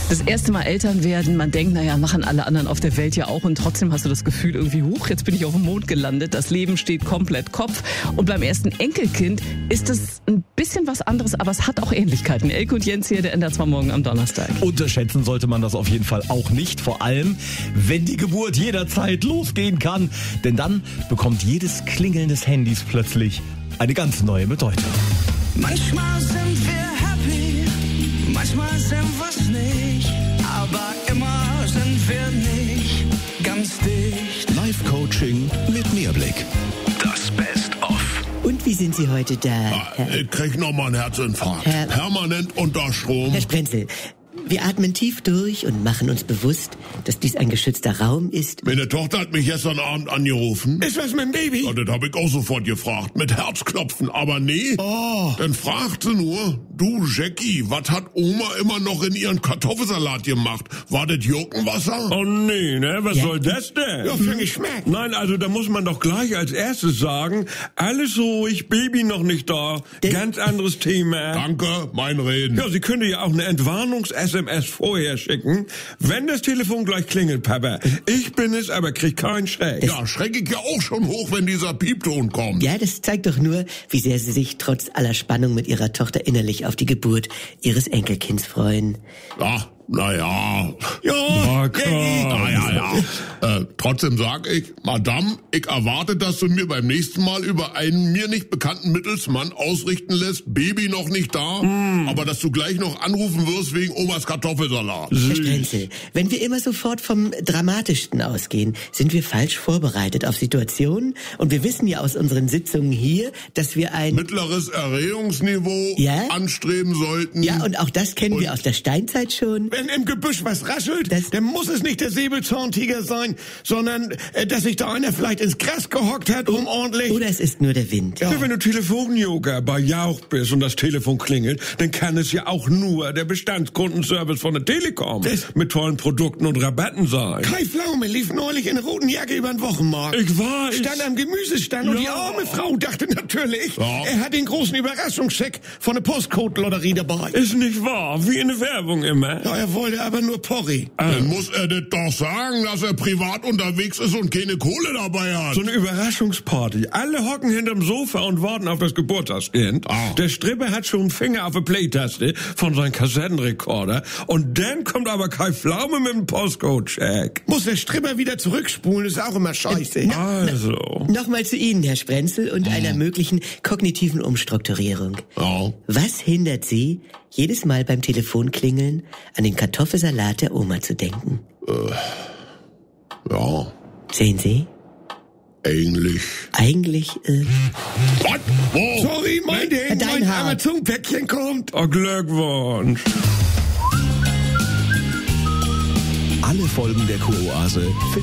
Das erste Mal Eltern werden, man denkt, naja, machen alle anderen auf der Welt ja auch und trotzdem hast du das Gefühl irgendwie, huch, jetzt bin ich auf dem Mond gelandet, das Leben steht komplett Kopf und beim ersten Enkelkind ist es ein bisschen was anderes, aber es hat auch Ähnlichkeiten. Elke und Jens hier, der ändert zwar morgen am Donnerstag. Unterschätzen sollte man das auf jeden Fall auch nicht, vor allem, wenn die Geburt jederzeit losgehen kann, denn dann bekommt jedes Klingeln des Handys plötzlich eine ganz neue Bedeutung. Manchmal sind wir happy, manchmal sind wir's nicht, aber immer sind wir nicht ganz dicht. Live-Coaching mit Mehrblick. Das Best-of. Und wie sind Sie heute da? Ich krieg nochmal einen Herzinfarkt. Permanent unter Strom. Herr Sprenzel, wir atmen tief durch und machen uns bewusst, dass dies ein geschützter Raum ist. Meine Tochter hat mich gestern Abend angerufen. Ist was mit dem Baby? Ja, das hab ich auch sofort gefragt. Mit Herzklopfen. Aber nee. Dann fragt sie nur, du Jackie, was hat Oma immer noch in ihren Kartoffelsalat gemacht? War das Gurkenwasser? Oh nee, ne? Was soll das denn? Ja, für Geschmack. Nein, also da muss man doch gleich als erstes sagen, alles ruhig, Baby noch nicht da. Ganz anderes Thema. Danke, mein Reden. Ja, Sie können ja auch eine Entwarnungs-SMS vorher schicken. Wenn das Telefon gleich klingelt, Papa. Ich bin es, aber krieg keinen Schreck. Ja, schreck ich ja auch schon hoch, wenn dieser Piepton kommt. Ja, das zeigt doch nur, wie sehr Sie sich trotz aller Spannung mit Ihrer Tochter innerlich auf die Geburt Ihres Enkelkinds freuen. Ja, naja. Ja, Ja. Trotzdem sag ich, Madame, ich erwarte, dass du mir beim nächsten Mal über einen mir nicht bekannten Mittelsmann ausrichten lässt, Baby noch nicht da, aber dass du gleich noch anrufen wirst wegen Omas Kartoffelsalat. Herr Sprenzel, wenn wir immer sofort vom Dramatischsten ausgehen, sind wir falsch vorbereitet auf Situationen und wir wissen ja aus unseren Sitzungen hier, dass wir ein Mittleres Erregungsniveau anstreben sollten. Ja, und auch das kennen wir aus der Steinzeit schon. Wenn im Gebüsch was raschelt, dann muss es nicht der Säbelzahntiger sein, sondern dass sich da einer vielleicht ins Gras gehockt hat, um ordentlich... Oder es ist nur der Wind. Ja. Wenn du Telefonjoker bei Jauch bist und das Telefon klingelt, dann kann es ja auch nur der Bestandskundenservice von der Telekom mit tollen Produkten und Rabatten sein. Kai Pflaume lief neulich in roten Jacke über den Wochenmarkt. Ich weiß. Stand am Gemüsestand und die arme Frau dachte natürlich, er hat den großen Überraschungscheck von der Postcode-Lotterie dabei. Ist nicht wahr, wie in der Werbung immer. Ja, er wollte aber nur Porri. Dann muss er das doch sagen, dass er privat unterwegs ist und keine Kohle dabei hat. So eine Überraschungsparty. Alle hocken hinterm Sofa und warten auf das Geburtstagskind. Der Stripper hat schon einen Finger auf der Play-Taste von seinem Kassettenrekorder. Und dann kommt aber Kai Pflaume mit dem Postcode-Check. Muss der Stripper wieder zurückspulen, ist auch immer scheiße. Nochmal zu Ihnen, Herr Sprenzel, und einer möglichen kognitiven Umstrukturierung. Was hindert Sie, jedes Mal beim Telefonklingeln an den Kartoffelsalat der Oma zu denken? Ja. Sehen Sie? Eigentlich. Was? Wo? Sorry, mein Amazon-Päckchen kommt. Oh, Glückwunsch. Alle Folgen der Kuroase